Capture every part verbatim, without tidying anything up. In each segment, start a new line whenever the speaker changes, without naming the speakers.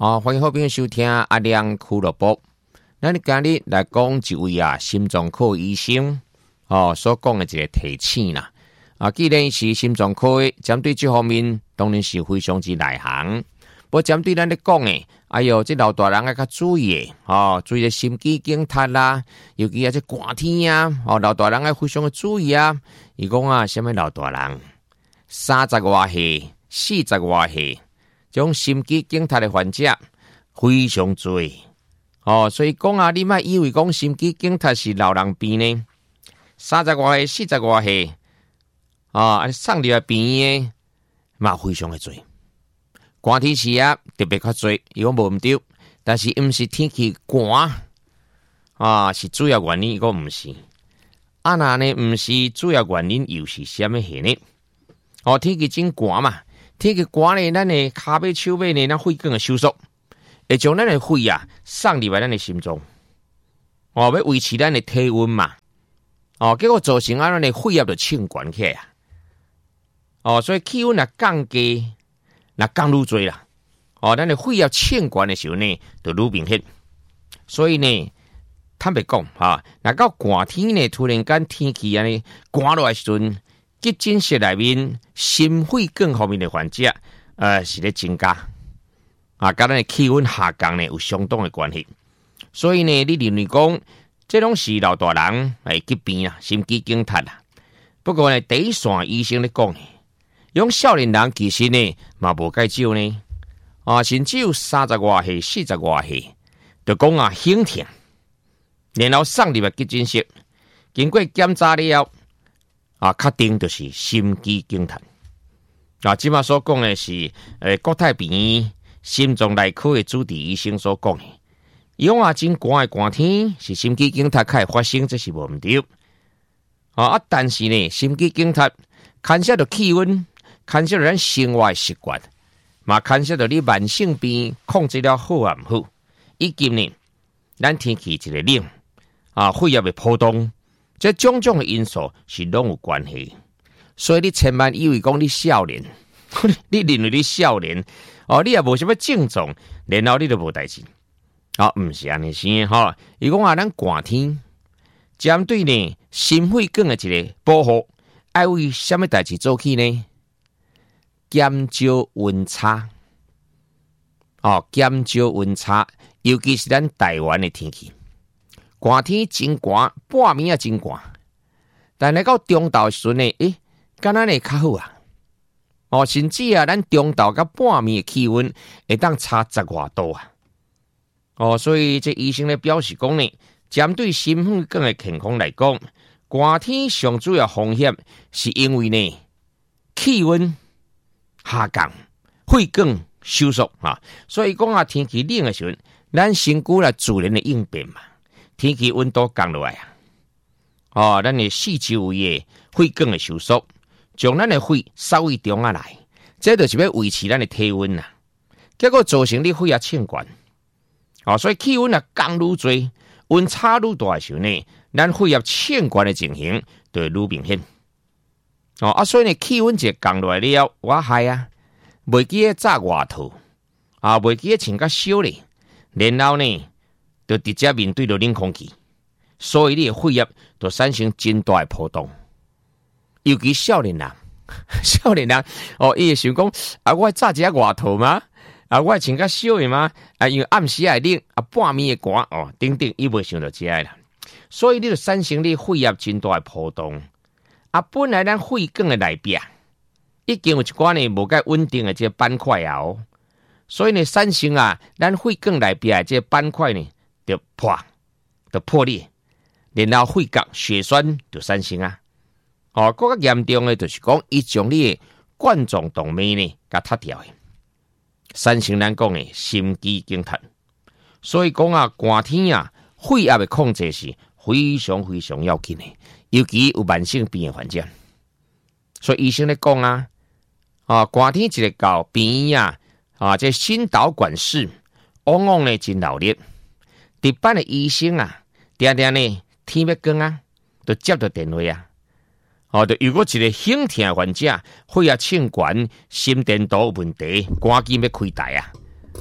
啊，欢迎好朋友收听阿亮俱乐部。咱今日来讲一位啊心脏科医生哦所讲的一个提醒啦。啊，既然是心脏科的，针对这方面当然是非常之内行。不过针对咱咧讲的，哎哟，这老大人要较注意的哦，注意心肌梗塞啦，尤其啊这寒天啊，哦老大人要非常的注意啊。伊讲啊，什么老大人，三十外岁、四十外岁。种心肌梗塞的患者非常多哦，所以讲啊，你莫以为讲心肌梗塞是老人病呢，三十外岁、四十外岁啊，送入来病的嘛非常的多。寒天时啊特别较多，伊讲无毋对，但是毋是天气寒啊，是主要原因，伊讲毋是。啊那呢，毋是主要原因，又是啥物事呢？哦，天气真寒嘛。天气寒呢，咱的骹尾、手尾呢，咱肺管的收缩，会将咱的肺啊送入来咱的心脏，哦，要维持咱的体温嘛，哦，结果造成啊，咱的肺压就升悬起啊，哦，所以气温若降低，若降愈多啦，哦，咱的肺压升悬的时候呢，就愈明显。所以呢，坦白讲哈，若到寒天呢，突然间天气安尼寒落来时阵。急诊室内面心肺梗方面的患者，呃，是咧增加啊，跟咱的气温下降呢有相当的关系。所以呢，你认为讲，这拢是老大人会疾病啊，心肌梗塞啦。不过呢，第一线医生咧讲，用少年人其实呢嘛无介少呢，啊，甚至有三十外岁、四十外岁，就讲啊胸痛，然后送入来急诊室，经过检查了。啊，确定就是心肌梗塞。啊，即马所讲的是，诶，国泰病院心脏内科的主治医生所讲的。伊讲啊，真寒的寒天是心肌梗塞开始发生，这是无毋对。啊，但是呢，心肌梗塞牵涉到气温，牵涉到咱生活习惯，嘛牵涉到你慢性病控制了好啊毋好，以及呢，咱天气一个冷，啊，肺压会波动。这种种的因素是拢有关系，所以你千万以为讲你少年，你认为你少年哦，你也无什么症状，然后你就无代志，啊，毋是安尼先哈。伊讲啊，咱寒天针对呢心肺梗的一个保护，爱为什么代志做起呢？减少温差，哦，减少温差，尤其是咱台湾的天气。寒天真寒，半暝也真寒，但来到中昼时阵呢，诶，敢若呢较好啊。哦，甚至啊，咱中昼甲半暝的气温会当差十外度啊。哦，所以这医生咧表示讲呢，针对心肺梗的健康来讲，寒天上主要风险是因为呢气温下降，肺梗收缩啊。所以讲啊，天气冷的时候，咱身躯来自然的应变嘛。天气温度降落来啊，哦，咱的四周围的肺梗的收缩，将咱的肺稍微中下来，这就是要维持咱的体温呐。结果造成你肺也升悬，哦，所以气温啊降愈多，温差愈大的时候呢，咱肺也升悬的情形就会愈明显。哦，啊，所以呢，气温一降落来了，我害啊，袂记得炸外套，啊，袂记得穿较少咧，然后呢。就直接面对着冷空气，所以你的肺压就产生真大的波动。尤其少年人，少年人哦，伊会想讲啊，我炸一下外套吗？啊，我穿较少的吗？啊，因为暗时会冷，啊，半暝的寒哦，等等，伊袂想到这啦。所以你就产生你肺压真大的波动。啊，本来咱肺梗的内壁已经有一寡呢无介稳定的这个板块啊，哦，所以呢，产生啊，咱肺梗内壁的这个板块呢。就破，就破裂，然后肺角血栓就产生啊。哦，更加严重的就是讲，伊将你的冠状动脉呢，给塌掉的，产生咱讲的心肌梗塞。所以讲啊，寒天啊，肺压的控制是非常非常要紧的，尤其有慢性病的患者。所以医生咧讲啊，啊，寒天一个到病院啊，啊，这心导管室往往呢真闹热。值班的医生啊，常常呢天要光啊，就接到电话啊，哦，就如果一个胸痛的患者，肺压升悬，心电图有问题，赶紧要开台啊，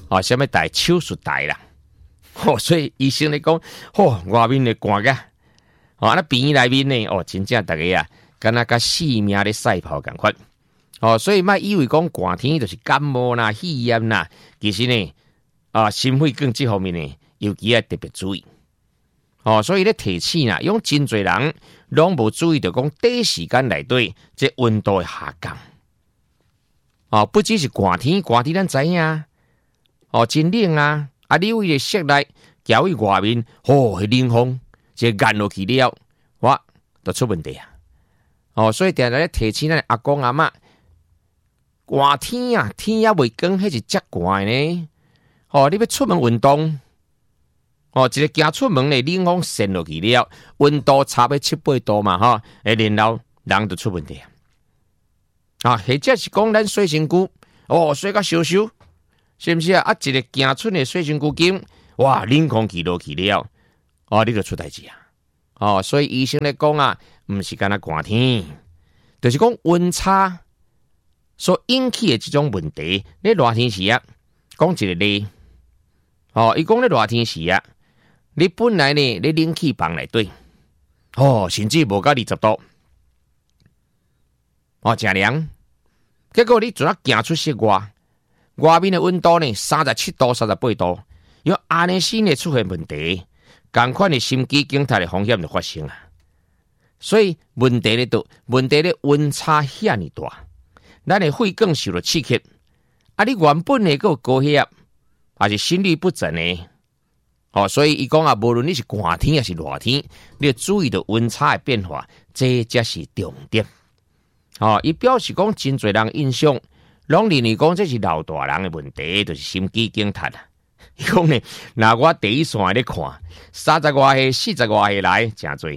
哦，什么代手术代啦，哦，所以医生来讲，哦，外面的寒个，哦，那病院内面呢，哦，真正大家啊，敢若甲死命咧赛跑共款，哦，所以莫以为讲寒天就是感冒啦、肺炎啦，其实呢，啊，心肺更这方面呢，尤其要特别注意，哦，所以咧提醒啦，用真侪人拢无注意到讲短时间内底这温度的下降，哦，不只是寒天，寒天咱知影。哦，真冷啊！啊，你为了室内交去外面，哦，冷风这干落去了，哇，都出问题啊！哦，所以定定咧提醒咱阿公阿嬷，寒天啊，天也未光，迄是遮寒呢。哦，你要出门运动，哦，一个行出门咧，冷风扇落去了，温度差要七八度嘛，哈，诶，然后人就出问题啊！啊，或者是讲咱洗身躯，哦，洗甲烧烧。是不是啊？啊，一个行出的水身躯间，哇，冷空气落去了，哦，你就出代志啊！哦，所以医生来讲啊，唔是干那寒天，就是讲温差所引起的这种问题。你热天时啊，讲一个例，哦，伊讲咧热天时啊，你本来呢，你冷气房内底，哦，甚至无到二十度，哦，真凉，结果你就要行出室外。外面的温度呢，三十七度、三十八度，因为安尼先会出现问题，同款的心肌梗塞的风险就发生啊。所以问题咧度，问题咧温差遐尼大，咱的肺更受到刺激，啊，你原本的个高血压，还是心律不整呢？哦，所以伊讲啊，无论你是寒天还是热天，你要注意到温差的变化，这才是重点。哦，伊表示讲真侪人印象。拢认为讲这是老大人的问题，就是心肌梗塞啊。伊讲呢，那我第一线咧看，三十外岁、四十外岁来真多。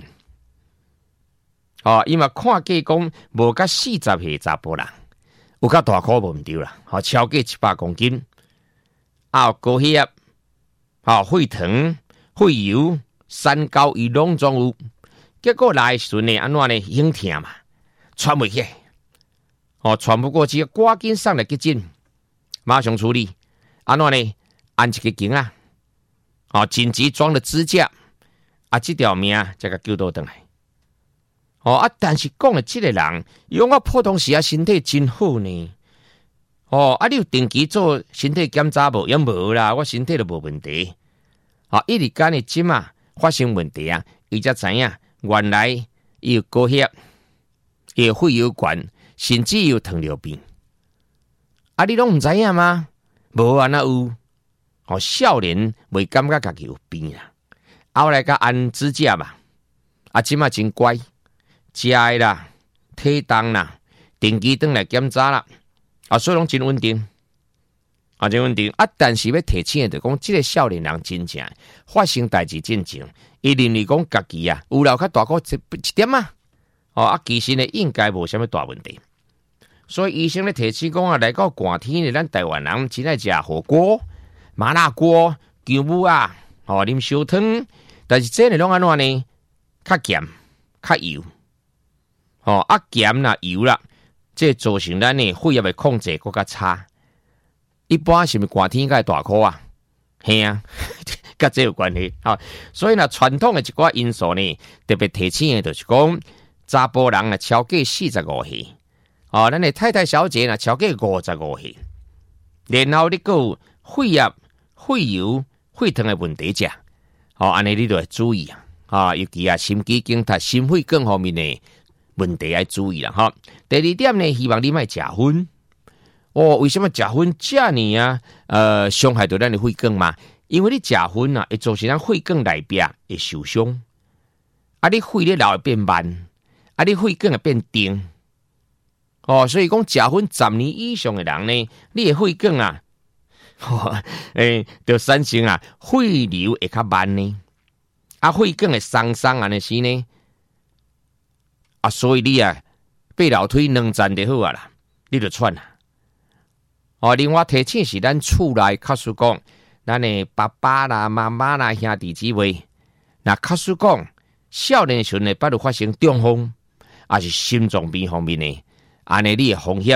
哦，伊嘛看过讲，无甲四十岁查甫人，有较大块无毋对啦。哦，超过一百公斤，啊，高血压，啊，肺糖、肺油、三高伊拢总有。结果来时阵呢，安怎呢？胸痛嘛，喘袂起来。哦，喘不过气，赶紧上来急诊，马上处理。安怎呢？按一个颈啊，哦，紧急装了支架，啊，这条命才个救倒转来。哦啊，但是讲的这个人，用我普通时啊，身体真好呢。哦啊，你有定期做身体检查无？也无啦，我身体都无问题。啊，一日间的针啊发生问题啊，伊才知影原来伊有高血压，伊有肺有管。甚至有糖尿病，啊！你拢唔知影吗？无啊，那有哦，少年未感觉家己有病啊，后来甲按支架嘛，啊，即嘛真乖，食的啦，体重啦，定期登来检查啦，啊，所以拢真稳定，啊，真稳定啊。但是要提醒的，讲这个少年人真正发生代志真正，伊认为讲家己啊，有了较大个一一点啊，哦啊，其实呢应该无啥物大问题。所以医生咧提醒讲啊，来到寒天咧，咱台湾人真爱食火锅、麻辣锅、姜母啊，哦，啉烧汤，但是这呢拢安怎呢？较咸、较油，哦啊咸啦、油啦，这造成咱呢血液的控制更较差。一般是咪寒天该大哭啊？嘿啊，甲这有关系啊。所以呢，传统的一寡因素呢，特别提醒的就是讲，查甫人啊超过四十五岁。哦，咱的太太小姐呢，超过五十五岁，然后你有肺炎、肺油、肺糖的问题者，哦，安尼你都要注意啊！啊，尤其啊，心肌梗塞、心肺各方面的问题要注意啦！哈。第二点呢，希望你莫食薰。哦，为什么食薰这呢啊？呃，伤害到咱的肺管嘛？因为你食薰啊，会造成咱肺管内壁会受伤，啊，你肺咧流会变慢，啊，你肺管会变重。哦，所以讲食薰十年以上的人呢，你的肺管啊，哦，诶，就产生啊肺流会较慢呢，啊，肺管会松松安尼是呢，啊，所以你啊，爬楼梯两站就好啊啦，你就喘啦。哦，另外提醒是咱厝内，假使讲，咱的爸爸啦、妈妈啦、兄弟姊妹，那假使讲少年时呢，捌有发生中风，还是心脏病方面呢？安尼你的风险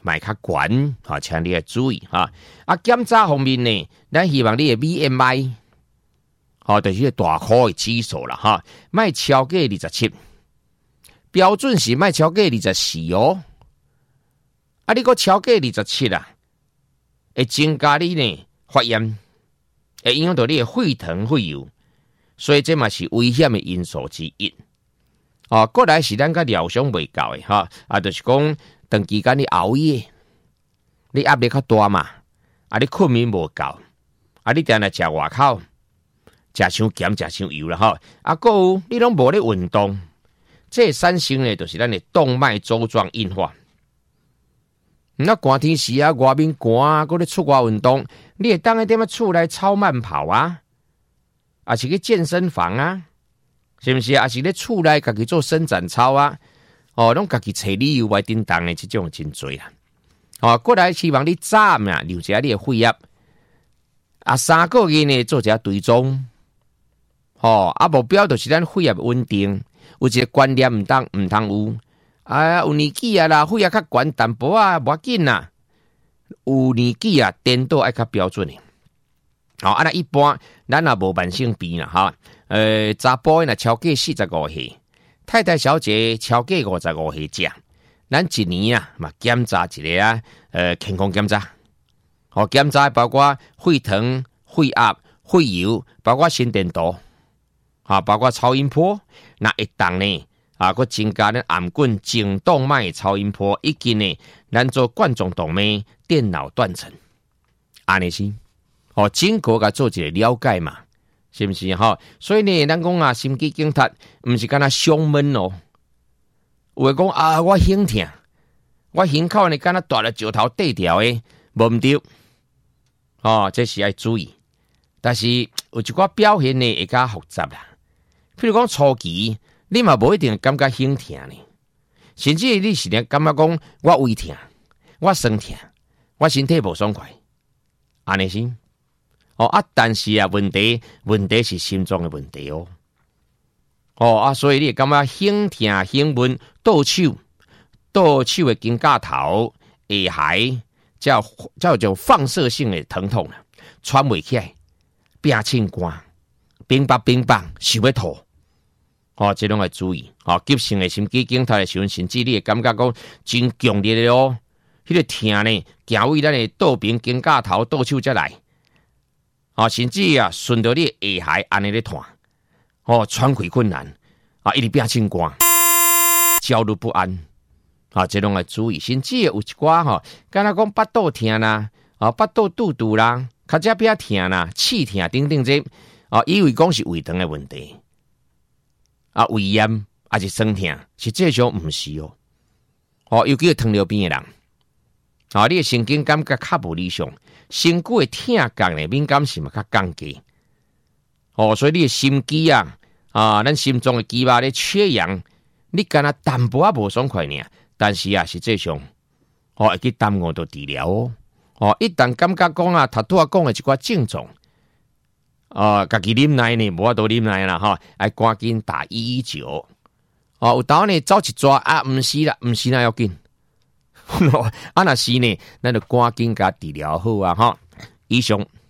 买较悬，哈，请你要注意哈。啊，检查方面呢，咱希望你的 B M I， 好，就是大块的指数啦哈，卖超过二十七，标准是卖超过二十四哦。啊，你个超过二十七啦，会增加你呢发炎，会影响到你的血糖血油，所以这嘛是危险的因素之一。哦，过来是咱个疗伤未够的哈，啊，就是讲长期间你熬夜，你压力较大嘛，啊，你困眠无够，啊，你定来食外口，食伤咸食伤油啦哈，啊，还有你拢无咧运动，这产生呢就是咱的动脉粥状硬化。那寒天时啊，外面寒啊，搁咧出外运动，你会当喺点啊厝内操慢跑啊，啊是去健身房啊，是不是？啊是咧厝内家己做伸展操啊，哦，拢家己找理由来叮当的，这种真多啦。哦，过来希望你早嘛留一下你的血压，啊三个月呢做一下追踪，哦，啊目标就是咱血压稳定，有一个观念唔当唔通有。啊，有年纪啊啦，血压较悬淡薄啊，无要紧啦。有年纪啊，颠倒爱较标准的。好、哦，啊那一般咱也无慢性病啦，哈。呃，查甫若超过四十五岁，太太小姐超过五十五岁者，咱一年啊嘛检查一个啊，呃，健康检查。好、哦，检查包括血糖、血压、血油，包括心电图，啊，包括超音波，那一当呢？啊，佮增加咱颔棍颈动脉超音波，以及呢，咱做冠状动脉电脑断层，安尼先，哦，经过甲做一个了解嘛，是不是哈？所以呢，咱讲啊，心肌梗塞毋是干那伤闷哦，有诶讲啊，我胸痛，我胸口呢干那大了石头对调诶，无毋对，哦，这是要注意，但是有一寡表现呢会较复杂啦，譬如讲初期。你嘛无一定感觉胸痛呢，甚至你是咧感觉讲我胃痛、我酸痛、我身体无爽快，安尼先。哦啊，但是啊，问题问题是心脏的问题哦。哦啊，所以你感觉胸痛、胸闷、倒手、倒手的肩胛头、下骸，叫叫种放射性的疼痛啊，喘袂起来，变清寒，冰白冰白，想要吐。哦，这种要注意。哦，急性的心肌梗塞的时候，甚至你会感觉讲真强烈的哦，迄、那个痛呢，行为咱的倒边肩胛头、倒手才来。哦，甚至啊，顺着你的下骸安尼咧痛，哦，喘气困难，啊，一直变清寒，焦虑不安。啊，这种要注意。甚至有一寡吼，敢若讲腹肚痛啦，啊，腹肚肚肚啦，脚趾边痛啦，气痛等等这，啊，以为讲是胃肠的问题。啊，胃炎还是酸痛，实际上毋是哦。哦，尤其是糖尿病的人，啊，你的神经感觉较无理想，身躯的痛感的敏感性嘛较降低。哦，所以你的心肌啊，啊，咱心脏的肌肉咧缺氧，你敢若淡薄仔无爽快呢，但是啊，实际上，哦，会去耽误到治疗哦。哦，一旦感觉讲啊，头拄啊讲的一寡症状。啊，家己忍耐呢，无法度忍耐啦哈，爱赶紧打一一九。哦，有当呢走一抓啊，毋是啦，毋是那要紧。啊，若是呢，咱就赶紧甲治疗好啊哈。以上。